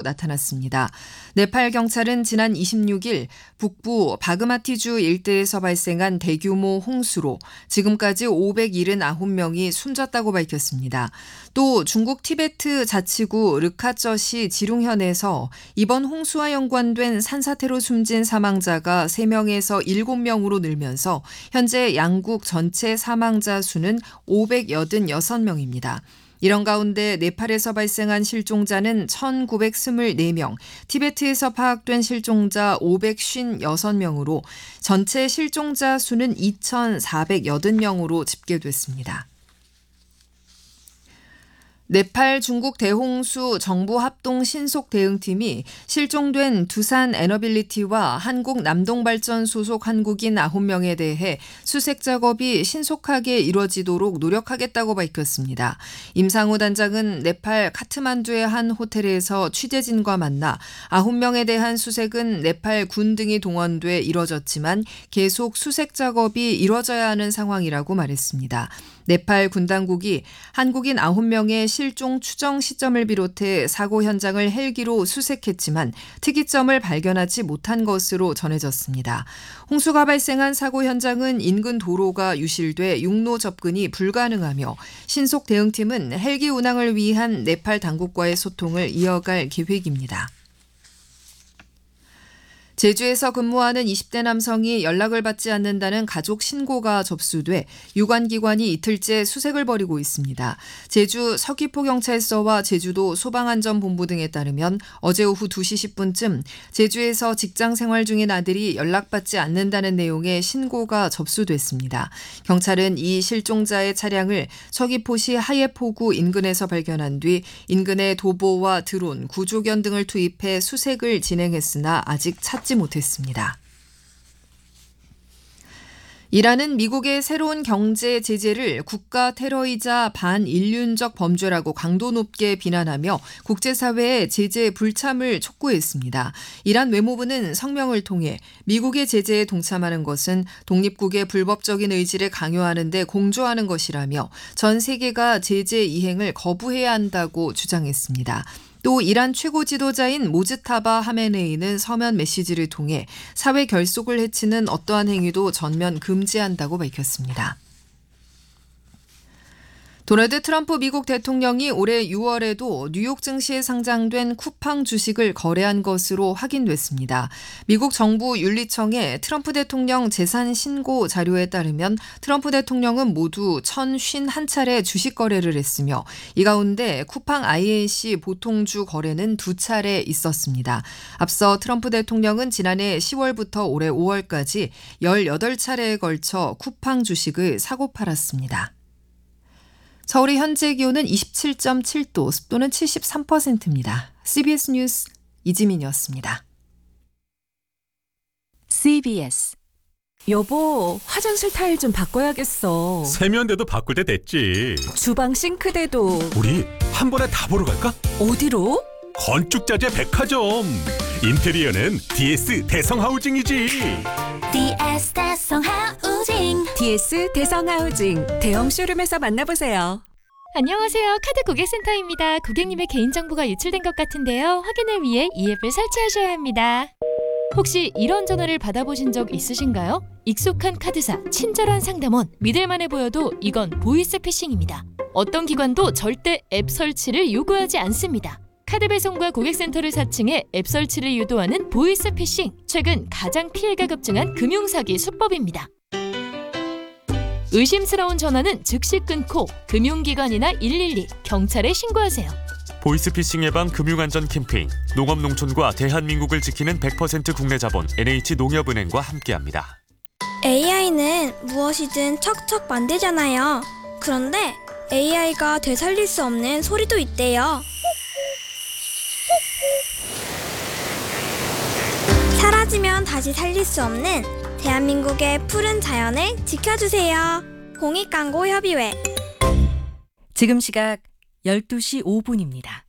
나타났습니다. 네팔 경찰은 지난 26일 북부 바그마티주 일대에서 발생한 대규모 홍수로 지금까지 579명이 숨졌다고 밝혔습니다. 또 중국 티베트 자치구 르카쩌시 지룽현에서 이번 홍수와 연관된 산사태로 숨진 사망자가 3명에서 7명으로 늘면서 현재 양국 전체 사망자 수는 586명입니다. 이런 가운데 네팔에서 발생한 실종자는 1,924명, 티베트에서 파악된 실종자 556명으로 전체 실종자 수는 2,480명으로 집계됐습니다. 네팔 중국 대홍수 정부 합동 신속 대응팀이 실종된 두산 에너빌리티와 한국 남동발전 소속 한국인 9명에 대해 수색 작업이 신속하게 이루어지도록 노력하겠다고 밝혔습니다. 임상우 단장은 네팔 카트만두의 한 호텔에서 취재진과 만나 9명에 대한 수색은 네팔 군 등이 동원돼 이뤄졌지만 계속 수색 작업이 이뤄져야 하는 상황이라고 말했습니다. 네팔 군 당국이 한국인 9명의 실종 추정 시점을 비롯해 사고 현장을 헬기로 수색했지만 특이점을 발견하지 못한 것으로 전해졌습니다. 홍수가 발생한 사고 현장은 인근 도로가 유실돼 육로 접근이 불가능하며 신속 대응팀은 헬기 운항을 위한 네팔 당국과의 소통을 이어갈 계획입니다. 제주에서 근무하는 20대 남성이 연락을 받지 않는다는 가족 신고가 접수돼 유관기관이 이틀째 수색을 벌이고 있습니다. 제주 서귀포경찰서와 제주도 소방안전본부 등에 따르면 어제 오후 2시 10분쯤 제주에서 직장 생활 중인 아들이 연락받지 않는다는 내용의 신고가 접수됐습니다. 경찰은 이 실종자의 차량을 서귀포시 하예포구 인근에서 발견한 뒤 인근의 도보와 드론, 구조견 등을 투입해 수색을 진행했으나 아직 찾지 못했습니다. 이란은 미국의 새로운 경제 제재를 국가 테러이자 반인륜적 범죄라고 강도 높게 비난하며 국제사회에 제재 불참을 촉구했습니다. 이란 외무부는 성명을 통해 미국의 제재에 동참하는 것은 독립국의 불법적인 의지를 강요하는 데 공조하는 것이라며 전 세계가 제재 이행을 거부해야 한다고 주장했습니다. 또 이란 최고 지도자인 모즈타바 하메네이는 서면 메시지를 통해 사회 결속을 해치는 어떠한 행위도 전면 금지한다고 밝혔습니다. 도널드 트럼프 미국 대통령이 올해 6월에도 뉴욕 증시에 상장된 쿠팡 주식을 거래한 것으로 확인됐습니다. 미국 정부 윤리청의 트럼프 대통령 재산 신고 자료에 따르면 트럼프 대통령은 모두 1,051차례 주식 거래를 했으며 이 가운데 쿠팡 INC 보통주 거래는 2차례 있었습니다. 앞서 트럼프 대통령은 지난해 10월부터 올해 5월까지 18차례에 걸쳐 쿠팡 주식을 사고 팔았습니다. 서울의 현재 기온은 27.7도, 습도는 73%입니다. CBS 뉴스 이지민이었습니다. CBS. 여보, 화장실 타일 좀 바꿔야겠어. 세면대도 바꿀 때 됐지. 주방 싱크대도. 우리 한 번에 다 보러 갈까? 어디로? 건축자재 백화점. 인테리어는 DS 대성하우징이지. DS 대성하우징. DS 대성하우징. 대형 쇼룸에서 만나보세요. 안녕하세요. 카드 고객센터입니다. 고객님의 개인정보가 유출된 것 같은데요. 확인을 위해 이 앱을 설치하셔야 합니다. 혹시 이런 전화를 받아보신 적 있으신가요? 익숙한 카드사, 친절한 상담원, 믿을만해 보여도 이건 보이스피싱입니다. 어떤 기관도 절대 앱 설치를 요구하지 않습니다. 카드 배송과 고객센터를 사칭해 앱 설치를 유도하는 보이스피싱. 최근 가장 피해가 급증한 금융사기 수법입니다. 의심스러운 전화는 즉시 끊고 금융기관이나 112, 경찰에 신고하세요. 보이스피싱 예방 금융안전 캠페인 농업농촌과 대한민국을 지키는 100% 국내 자본 NH농협은행과 함께합니다. AI는 무엇이든 척척 만들잖아요. 그런데 AI가 되살릴 수 없는 소리도 있대요. 사라지면 다시 살릴 수 없는 대한민국의 푸른 자연을 지켜주세요. 공익광고협의회. 지금 시각 12시 5분입니다.